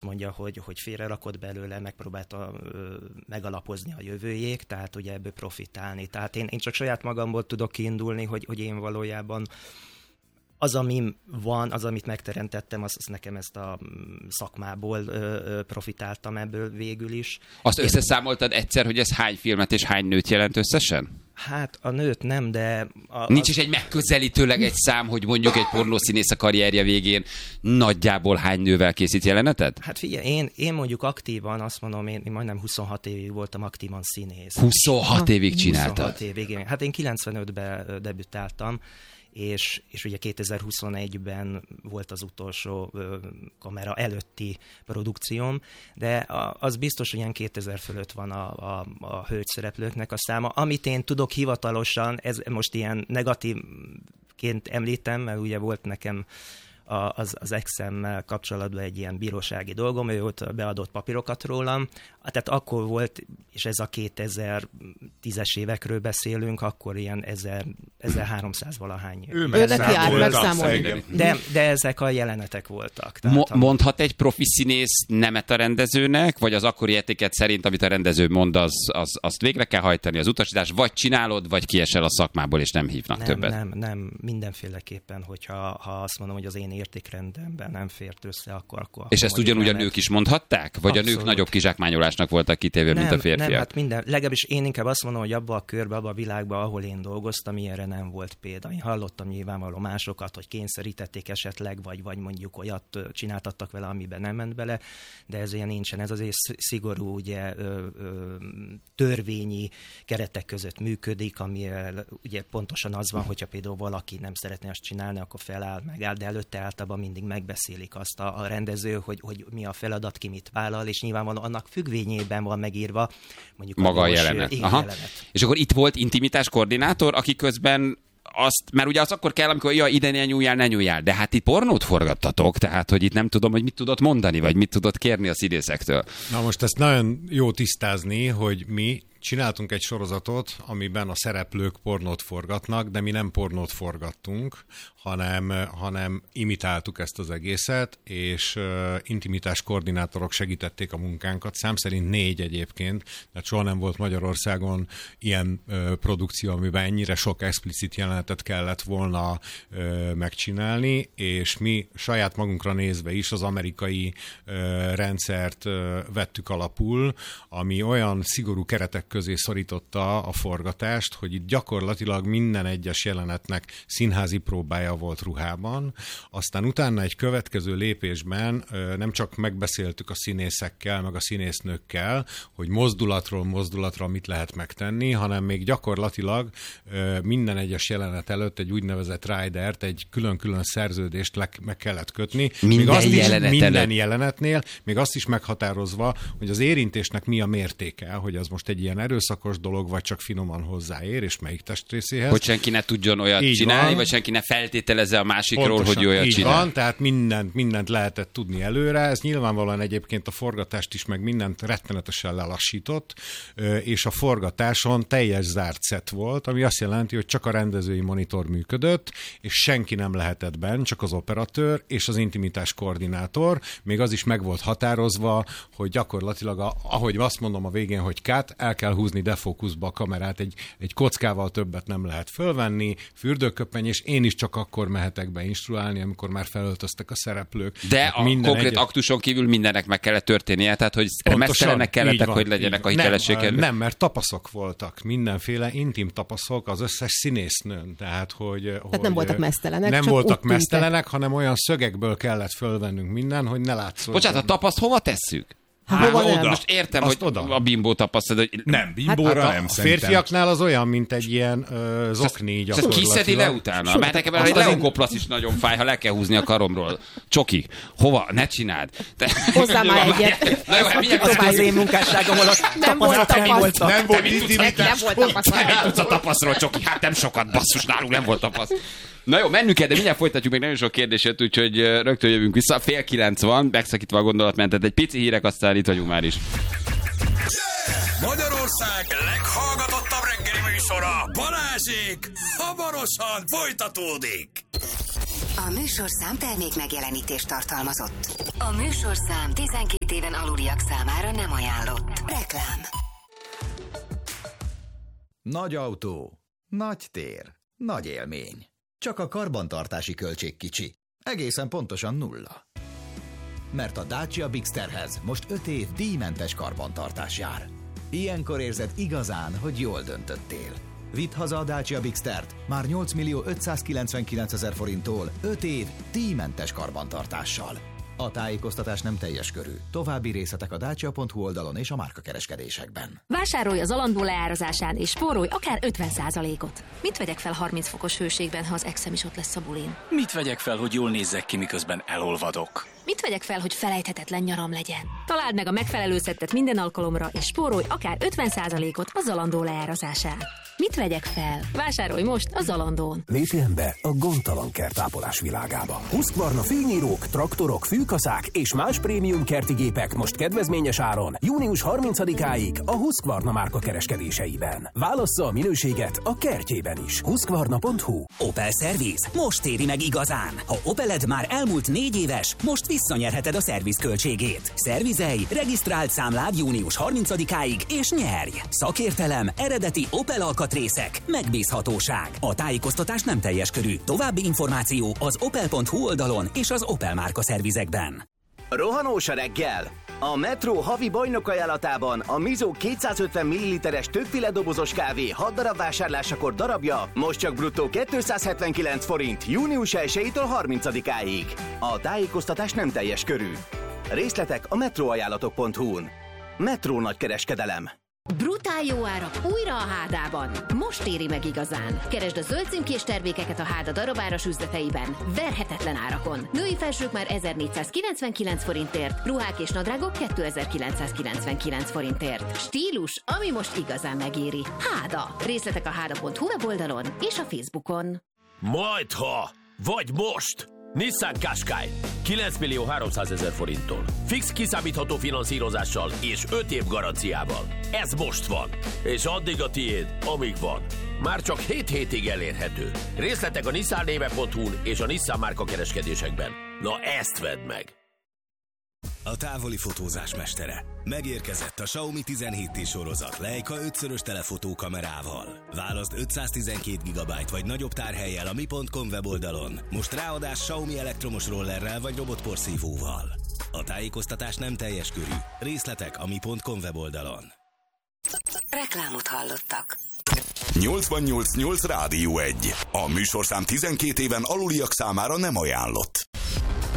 mondja, hogy félrerakott belőle, megpróbálta megalapozni a jövőjét, tehát ugye ebből profitálni. Tehát én csak saját magamból tudok kiindulni, hogy én valójában az, ami van, az, amit megteremtettem, az nekem ezt a szakmából profitáltam ebből végül is. Azt összeszámoltad egyszer, hogy ez hány filmet és hány nőt jelent összesen? Hát a nőt nem, de... Nincs is egy megközelítőleg egy szám, hogy mondjuk egy pornószínész a karrierje végén nagyjából hány nővel készít jelenetet? Hát figyelj, én mondjuk aktívan, azt mondom, én majdnem 26 évig voltam aktívan színész. 26 évig csináltad? 26 évig, igen. Hát én 95-ben debütáltam, és ugye 2021-ben volt az utolsó kamera előtti produkcióm, de az biztos, hogy ilyen 2000 fölött van a hölgyszereplőknek a száma. Amit én tudok hivatalosan, ez most ilyen negatívként említem, mert ugye volt nekem az ex-emmel kapcsolatban egy ilyen bírósági dolgom, ő ott beadott papírokat rólam. Tehát akkor volt, és ez a 2010-es évekről beszélünk, akkor ilyen 1300 valahány. Ő megszámolt. De ezek a jelenetek voltak. Mondhat egy profi színész nemet a rendezőnek, vagy az akkori etikett szerint, amit a rendező mond, azt végre kell hajtani, az utasítás, vagy csinálod, vagy kiesel a szakmából, és nem hívnak többet? Nem, mindenféleképpen, hogyha azt mondom, hogy az én értékrendemben nem fért össze, akkor és ezt ugyanúgy a nők is mondhatták? Vagy abszolút. A nők nagyobb kizsákmányolásnak voltak kitéve, mint a férfiak? Nem, hát minden. Legalábbis én inkább azt mondom, hogy abba a körbe, abba a világba, ahol én dolgoztam, ilyenre nem volt példa. Én hallottam nyilvánvaló másokat, hogy kényszerítették esetleg, vagy mondjuk olyat csináltattak vele, amiben nem ment bele, de ez ilyen nincsen. Ez azért szigorú, ugye, törvényi keretek között működik, ami ugye pontosan az van, hogyha például valaki nem szeretné azt csinálni, akkor feláll, megáll, de előtte általában mindig megbeszélik azt a rendező, hogy mi a feladat, ki mit vállal, és nyilvánvalóan annak függvényében van megírva mondjuk maga a jelenet. És akkor itt volt intimitás koordinátor, aki közben mert ugye az akkor kell, amikor ide ne nyúljál, de hát itt pornót forgattatok, tehát hogy itt nem tudom, hogy mit tudott mondani, vagy mit tudott kérni a színészektől. Na most ezt nagyon jó tisztázni, hogy mi csináltunk egy sorozatot, amiben a szereplők pornót forgatnak, de mi nem pornót forgattunk, hanem imitáltuk ezt az egészet, és intimitás koordinátorok segítették a munkánkat. Szám szerint 4 egyébként, tehát soha nem volt Magyarországon ilyen produkció, amiben ennyire sok explicit jelenetet kellett volna megcsinálni, és mi saját magunkra nézve is az amerikai rendszert vettük alapul, ami olyan szigorú keretek közé szorította a forgatást, hogy itt gyakorlatilag minden egyes jelenetnek színházi próbája volt ruhában. Aztán utána egy következő lépésben nem csak megbeszéltük a színészekkel, meg a színésznőkkel, hogy mozdulatra mit lehet megtenni, hanem még gyakorlatilag minden egyes jelenet előtt egy úgynevezett ridert, egy külön-külön szerződést meg kellett kötni. Minden jelenetnél, még azt is meghatározva, hogy az érintésnek mi a mértéke, hogy az most egy ilyen erőszakos dolog, vagy csak finoman hozzáér, és melyik testrészéhez. Hogy senki ne tudjon olyat így csinálni, van. Vagy senki ne feltételezze a másikról, pontosan, hogy olyat csinál. Van, tehát mindent lehetett tudni előre. Ez nyilvánvalóan egyébként a forgatást is, meg mindent rettenetesen lelassított, és a forgatáson teljes zárt szett volt, ami azt jelenti, hogy csak a rendezői monitor működött, és senki nem lehetett benn, csak az operatőr és az intimitás koordinátor. Még az is meg volt határozva, hogy gyakorlatilag, ahogy azt mondom a végén, hogy cut, el kell húzni defókuszba a kamerát, egy kockával többet nem lehet fölvenni, fürdőköpeny, és én is csak akkor mehetek be instruálni, amikor már felöltöztek a szereplők. De a konkrét aktuson kívül mindennek meg kellett történnie, tehát hogy mesztelenek kellettek, hogy legyenek a hitelességek. Nem, mert tapaszok voltak, mindenféle intim tapaszok az összes színésznőn. Tehát nem voltak mesztelenek. Nem voltak mesztelenek, hanem olyan szögekből kellett fölvennünk minden, hogy ne látszódjon. Bocsánat, a tapaszt hova tesszük? Most értem, azt hogy a bimbó tapasztalt, hogy... Nem, bimbóra nem a férfiaknál az olyan, mint egy ilyen zokni gyakorlatilag. Ezt kiszedi le utána? Mert nekem egy leukoplasz is nagyon fáj, ha le kell húzni a karomról. Csoki, hova? Ne csináld. Hozzá már egyet. Az az én munkásságom alatt tapasztalat nem volt intimitás. Te mit tudsz a tapaszról, Csoki? Hát nem sokat, basszus, nálunk nem volt tapasz. Na jó, mennünk kell, de mindjárt folytatjuk, még nagyon sok kérdés jött, úgyhogy rögtön jövünk vissza. 8:30 van, megszakítva a gondolatmenetet. Egy pici hírek, aztán itt vagyunk már is. Magyarország leghallgatottabb reggeli műsora, Balázsék, hamarosan folytatódik. A műsorszám termék megjelenítést tartalmazott. A műsorszám 12 éven aluliak számára nem ajánlott. Reklám. Nagy autó, nagy tér, nagy élmény. Csak a karbantartási költség kicsi. Egészen pontosan 0. Mert a Dacia Bigsterhez most 5 év díjmentes karbantartás jár. Ilyenkor érzed igazán, hogy jól döntöttél. Vidd haza a Dacia Bigstert már 8.599.000 forinttól 5 év díjmentes karbantartással. A tájékoztatás nem teljes körű. További részletek a dacia.hu oldalon és a márkakereskedésekben. Vásárolj az Zalando leárazásán és spórolj akár 50%-ot. Mit vegyek fel 30 fokos hőségben, ha az exem is ott lesz a bulin? Mit vegyek fel, hogy jól nézzek ki, miközben elolvadok? Mit vegyek fel, hogy felejthetetlen nyaram legyen? Találd meg a megfelelő szettet minden alkalomra, és spórolj akár 50%-ot a Zalando leárazásán. Mit vegyek fel? Vásárolj most a Zalandón. Lépjen be a gondtalan kertápolás világába. Husqvarna fűnyírók, traktorok, fűkaszák és más prémium kerti gépek most kedvezményes áron június 30-áig a Husqvarna márka kereskedéseiben. Válassza a minőséget a kertjében is. Husqvarna.hu. Opel Service most éri meg igazán. Ha Opeled már elmúlt 4 éves, most visszanyerheted a szervizköltségét. Szervizelj, regisztrált számlád június 30-áig és nyerj! Szakértelem, eredeti Opel alkatrészek, megbízhatóság. A tájékoztatás nem teljes körű. További információ az opel.hu oldalon és az Opel márka szervizekben. Rohanós a reggel! A Metro havi bajnok ajánlatában a Mizó 250 ml-es többféle dobozos kávé 6 darab vásárlásakor darabja most csak bruttó 279 forint június 1-től 30-áig. A tájékoztatás nem teljes körű. Részletek a metroajánlatok.hu-n. Metro nagykereskedelem. Brutál jó árak újra a Hádában. Most éri meg igazán. Keresd a zöld címkés termékeket a Háda darabáras üzleteiben. Verhetetlen árakon. Női felsők már 1499 forintért, ruhák és nadrágok 2999 forintért. Stílus, ami most igazán megéri. Háda. Részletek a háda.hu weboldalon és a Facebookon. Majdha! Vagy most! Nissan Qashqai 9.300.000 forinttól. Fix kiszámítható finanszírozással és 5 év garanciával. Ez most van. És addig a tiéd, amíg van. Már csak 7 hétig elérhető. Részletek a nissannéve.hu-n és a Nissan márka kereskedésekben. Na ezt vedd meg! A távoli fotózás mestere. Megérkezett a Xiaomi 17T sorozat Leica 5-szörös telefotókamerával. Válaszd 512 GB vagy nagyobb tárhellyel a mi.com weboldalon. Most ráadás Xiaomi elektromos rollerrel vagy robotporszívóval. A tájékoztatás nem teljes körű. Részletek a mi.com weboldalon. Reklámot hallottak. 88.8 Rádió 1. A műsorszám 12 éven aluliak számára nem ajánlott.